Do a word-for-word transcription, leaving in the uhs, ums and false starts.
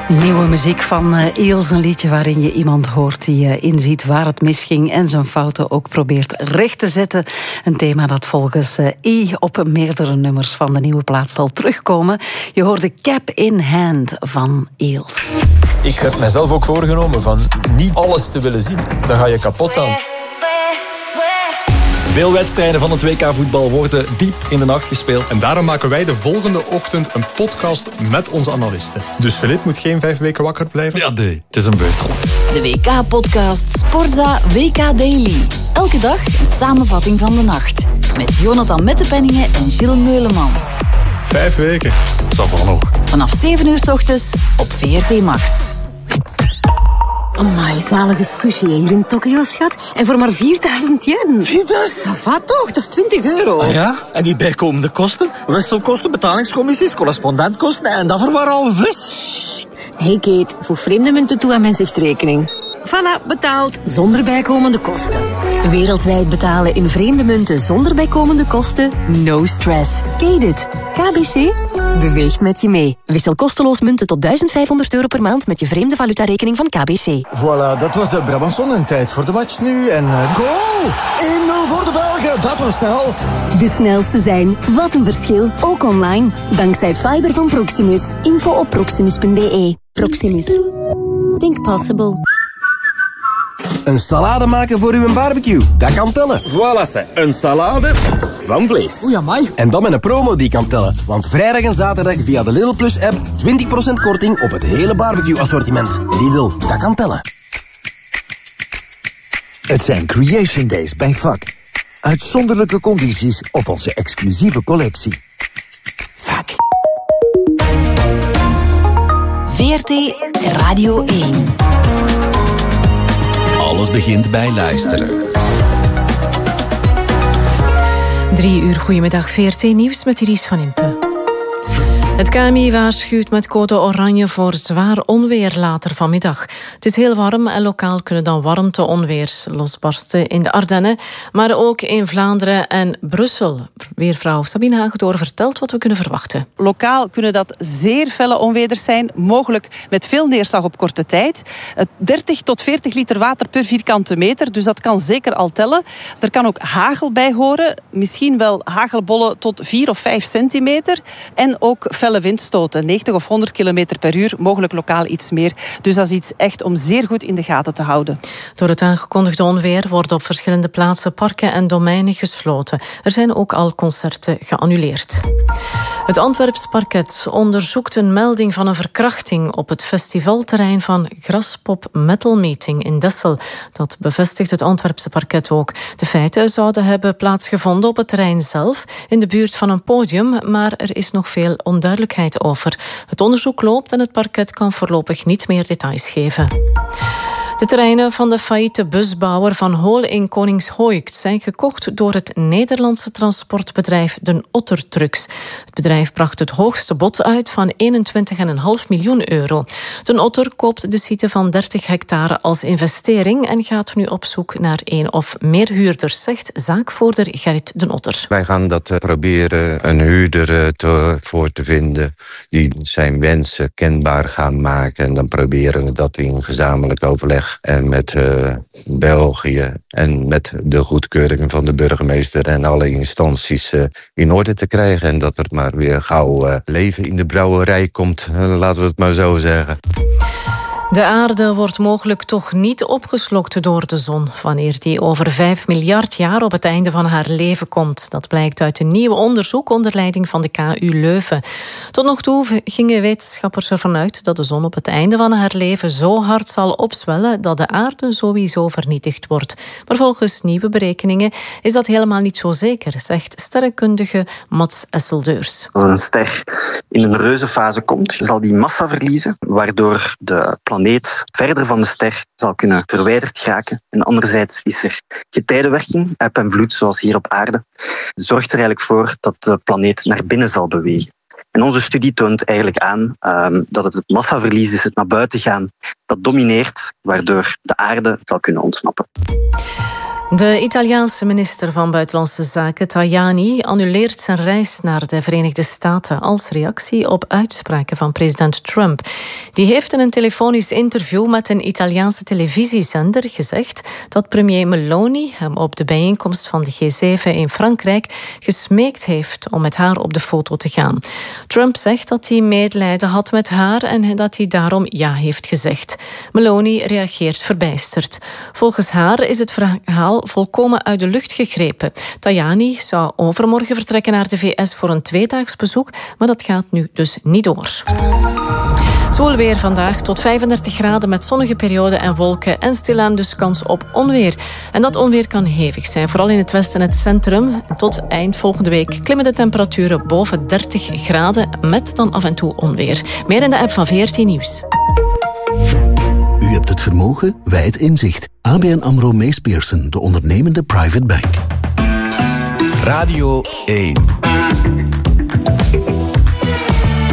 Nieuwe muziek van uh, Eels, een liedje waarin je iemand hoort die uh, inziet waar het misging en zijn fouten ook probeert recht te zetten. Een thema dat volgens uh, E op meerdere nummers van de nieuwe plaat zal terugkomen. Je hoorde Cap in Hand van Eels. Ik heb mezelf ook voorgenomen van niet alles te willen zien. Dan ga je kapot aan. Veel wedstrijden van het W K voetbal worden diep in de nacht gespeeld. En daarom maken wij de volgende ochtend een podcast met onze analisten. Dus Filip moet geen vijf weken wakker blijven? Ja, nee, het is een beurt al. De W K-podcast Sportza W K Daily. Elke dag een samenvatting van de nacht. Met Jonathan Mettepenningen en Gilles Meulemans. Vijf weken. Dat zal nog. Vanaf zeven uur 's ochtends op V R T Max. Amai, zalige sushi hier in Tokio, schat. En voor maar vierduizend yen. vierduizend? Ça va toch, dat is twintig euro. Ah ja, en die bijkomende kosten? Wisselkosten, betalingscommissies, correspondentkosten en dat voor maar al vis. Hey Kate, voeg vreemde munten toe aan mijn zichtrekening. Voilà, betaald, zonder bijkomende kosten. Wereldwijd betalen in vreemde munten zonder bijkomende kosten? No stress. Kate it. K B C beweegt met je mee. Wissel kosteloos munten tot duizend vijfhonderd euro per maand met je vreemde valutarekening van K B C. Voilà, dat was de Brabanson en tijd voor de match nu. En uh, goal! één nul voor de Belgen, dat was snel. De snelste zijn, wat een verschil, ook online. Dankzij fiber van Proximus. Info op proximus punt b e. Proximus. Think possible. Een salade maken voor uw barbecue, dat kan tellen. Voilà, ze. Een salade van vlees. Oei, amai. En dan met een promo die kan tellen. Want vrijdag en zaterdag via de Lidl Plus app twintig procent korting op het hele barbecue assortiment. Lidl, dat kan tellen. Het zijn Creation Days bij V A C. Uitzonderlijke condities op onze exclusieve collectie. V A C. V R T Radio één. Alles begint bij luisteren. Drie uur, goedemiddag, V R T Nieuws met Iris van Impe. Het K M I waarschuwt met code oranje voor zwaar onweer later vanmiddag. Het is heel warm en lokaal kunnen dan warmte-onweers losbarsten in de Ardennen, maar ook in Vlaanderen en Brussel. Weervrouw Sabine Hagedoor vertelt wat we kunnen verwachten. Lokaal kunnen dat zeer felle onweders zijn, mogelijk met veel neerslag op korte tijd. dertig tot veertig liter water per vierkante meter, dus dat kan zeker al tellen. Er kan ook hagel bij horen, misschien wel hagelbollen tot vier of vijf centimeter. En ook felle windstoten, negentig of honderd kilometer per uur, mogelijk lokaal iets meer. Dus dat is iets echt om zeer goed in de gaten te houden. Door het aangekondigde onweer worden op verschillende plaatsen parken en domeinen gesloten. Er zijn ook al concerten geannuleerd. Het Antwerps parket onderzoekt een melding van een verkrachting op het festivalterrein van Graspop Metal Meeting in Dessel. Dat bevestigt het Antwerpse parket ook. De feiten zouden hebben plaatsgevonden op het terrein zelf, in de buurt van een podium, maar er is nog veel onduidelijkheid over. Het onderzoek loopt en het parket kan voorlopig niet meer details geven. De terreinen van de failliete busbouwer Van Hool in Koningshooikt zijn gekocht door het Nederlandse transportbedrijf Den Otter Trucks. Het bedrijf bracht het hoogste bod uit van eenentwintig komma vijf miljoen euro. Den Otter koopt de site van dertig hectare als investering en gaat nu op zoek naar één of meer huurders, zegt zaakvoerder Gerrit Den Otter. Wij gaan dat proberen een huurder te, voor te vinden die zijn wensen kenbaar gaan maken. En dan proberen we dat in gezamenlijk overleg en met uh, België en met de goedkeuring van de burgemeester en alle instanties uh, in orde te krijgen. En dat er maar weer gauw uh, leven in de brouwerij komt, uh, laten we het maar zo zeggen. De aarde wordt mogelijk toch niet opgeslokt door de zon wanneer die over vijf miljard jaar op het einde van haar leven komt. Dat blijkt uit een nieuw onderzoek onder leiding van de K U Leuven. Tot nog toe gingen wetenschappers ervan uit dat de zon op het einde van haar leven zo hard zal opzwellen dat de aarde sowieso vernietigd wordt. Maar volgens nieuwe berekeningen is dat helemaal niet zo zeker, zegt sterrenkundige Mats Esseldeurs. Als een ster in een reuzenfase komt, zal die massa verliezen, waardoor de planeet verder van de ster zal kunnen verwijderd geraken. En anderzijds is er getijdenwerking, eb en vloed, zoals hier op aarde. Het zorgt er eigenlijk voor dat de planeet naar binnen zal bewegen. En onze studie toont eigenlijk aan um, dat het het massaverlies is, het naar buiten gaan, dat domineert, waardoor de aarde zal kunnen ontsnappen. De Italiaanse minister van Buitenlandse Zaken, Tajani, annuleert zijn reis naar de Verenigde Staten als reactie op uitspraken van president Trump. Die heeft in een telefonisch interview met een Italiaanse televisiezender gezegd dat premier Meloni hem op de bijeenkomst van de G zeven in Frankrijk gesmeekt heeft om met haar op de foto te gaan. Trump zegt dat hij medelijden had met haar en dat hij daarom ja heeft gezegd. Meloni reageert verbijsterd. Volgens haar is het verhaal volkomen uit de lucht gegrepen. Tajani zou overmorgen vertrekken naar de V S voor een tweedaags bezoek, maar dat gaat nu dus niet door. Zwoel weer vandaag tot vijfendertig graden met zonnige perioden en wolken en stilaan dus kans op onweer. En dat onweer kan hevig zijn, vooral in het westen en het centrum. Tot eind volgende week klimmen de temperaturen boven dertig graden met dan af en toe onweer. Meer in de app van V R T Nieuws. U hebt het vermogen, wij het inzicht. A B N AMRO Mees Pierson, de ondernemende private bank. Radio één.